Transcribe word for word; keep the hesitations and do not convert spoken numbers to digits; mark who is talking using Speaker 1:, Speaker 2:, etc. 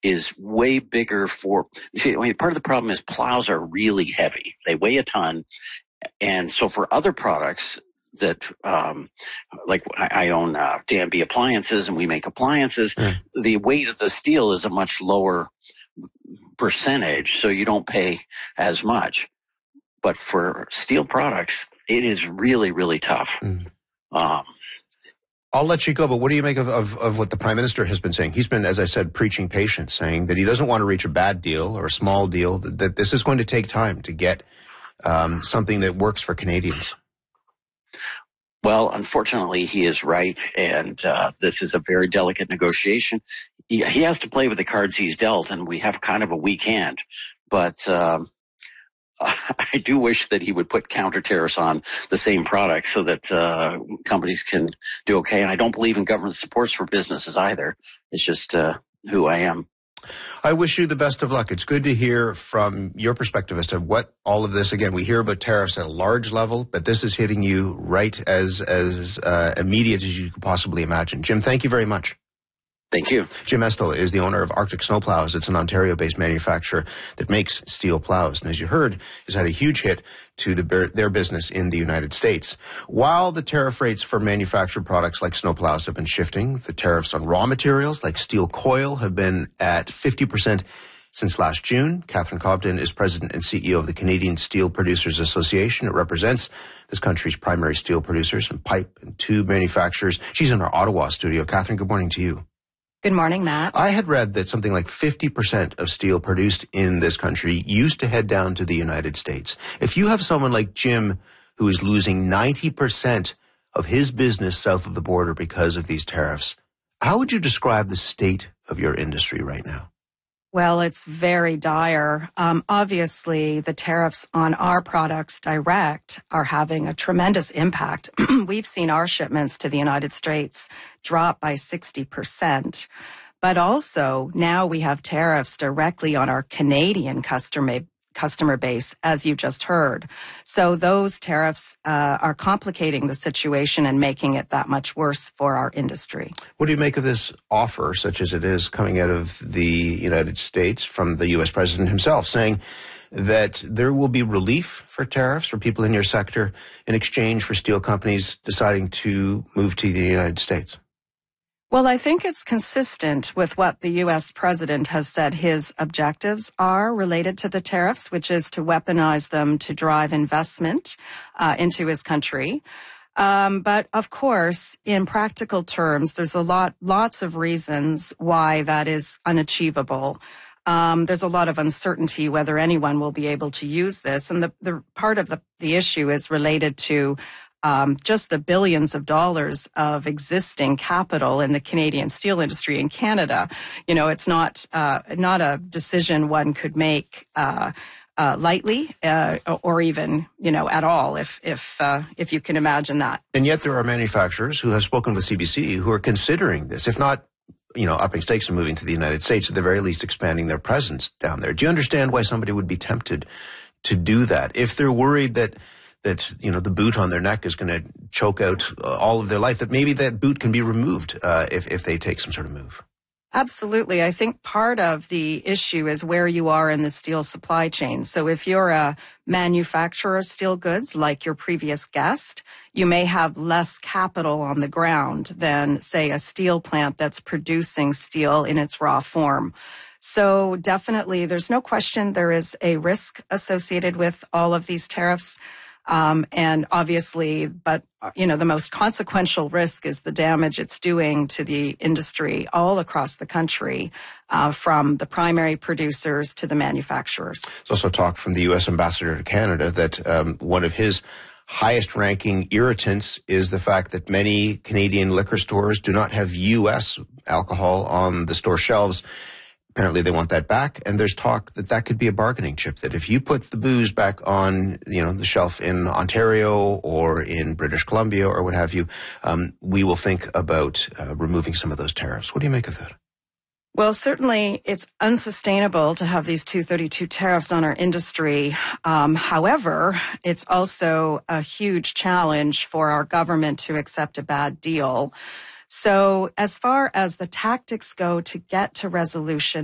Speaker 1: is way bigger for, you see, I mean, part of the problem is plows are really heavy. They weigh a ton. And so for other products that, um, like I, I own uh, Danby Appliances and we make appliances, mm. the weight of the steel is a much lower percentage, so you don't pay as much. But for steel products, it is really, really tough. Mm. Um,
Speaker 2: I'll let you go, but what do you make of, of, of what the Prime Minister has been saying? He's been, as I said, preaching patience, saying that he doesn't want to reach a bad deal or a small deal, that, that this is going to take time to get um, something that works for Canadians.
Speaker 1: Well, unfortunately, he is right, and uh, this is a very delicate negotiation. He, he has to play with the cards he's dealt, and we have kind of a weak hand. But um, I do wish that he would put counter tariffs on the same products so that uh, companies can do okay. And I don't believe in government supports for businesses either. It's just uh, who I am.
Speaker 2: I wish you the best of luck. It's good to hear from your perspective as to what all of this, again, we hear about tariffs at a large level, but this is hitting you right as, as uh, immediate as you could possibly imagine. Jim, thank you very much.
Speaker 1: Thank you.
Speaker 2: Jim Estill is the owner of Arctic Snowplows. It's an Ontario-based manufacturer that makes steel plows. And as you heard, has had a huge hit to the, their business in the United States. While the tariff rates for manufactured products like snowplows have been shifting, the tariffs on raw materials like steel coil have been at fifty percent since last June. Catherine Cobden is president and C E O of the Canadian Steel Producers Association. It represents this country's primary steel producers and pipe and tube manufacturers. She's in our Ottawa studio. Catherine, good morning to you.
Speaker 3: Good morning, Matt.
Speaker 2: I had read that something like fifty percent of steel produced in this country used to head down to the United States. If you have someone like Jim who is losing ninety percent of his business south of the border because of these tariffs, how would you describe the state of your industry right now?
Speaker 3: Well, it's very dire. Um, obviously, the tariffs on our products direct are having a tremendous impact. We've seen our shipments to the United States drop by sixty percent. But also, now we have tariffs directly on our Canadian customer customer base, as you just heard. So those tariffs uh, are complicating the situation and making it that much worse for our industry.
Speaker 2: What do you make of this offer, such as it is, coming out of the United States from the U S president himself, saying that there will be relief for tariffs for people in your sector in exchange for steel companies deciding to move to the United States?
Speaker 3: Well, I think it's consistent with what the U S president has said his objectives are related to the tariffs, which is to weaponize them to drive investment uh, into his country. Um, but of course, in practical terms, there's a lot, lots of reasons why that is unachievable. Um, there's a lot of uncertainty whether anyone will be able to use this. And the, the part of the, the issue is related to Um, just the billions of dollars of existing capital in the Canadian steel industry in Canada. You know, it's not uh, not a decision one could make uh, uh, lightly uh, or even, you know, at all, if if uh, if you can imagine that.
Speaker 2: And yet there are manufacturers who have spoken with C B C who are considering this, if not, you know, upping stakes and moving to the United States, at the very least expanding their presence down there. Do you understand why somebody would be tempted to do that if they're worried that that, you know, the boot on their neck is going to choke out uh, all of their life, that maybe that boot can be removed uh, if, if they take some sort of move?
Speaker 3: Absolutely. I think part of the issue is where you are in the steel supply chain. So if you're a manufacturer of steel goods, like your previous guest, you may have less capital on the ground than, say, a steel plant that's producing steel in its raw form. So definitely, there's no question there is a risk associated with all of these tariffs. Um, and obviously, but, you know, the most consequential risk is the damage it's doing to the industry all across the country, uh, from the primary producers to the manufacturers.
Speaker 2: There's also talk from the U S ambassador to Canada that um, one of his highest ranking irritants is the fact that many Canadian liquor stores do not have U S alcohol on the store shelves. Apparently they want that back, and there's talk that that could be a bargaining chip, that if you put the booze back on, you know, the shelf in Ontario or in British Columbia or what have you, um, we will think about uh, removing some of those tariffs. What do you make of that?
Speaker 3: Well, certainly it's unsustainable to have these two thirty-two tariffs on our industry. Um, however, it's also a huge challenge for our government to accept a bad deal. So as far as the tactics go to get to resolution,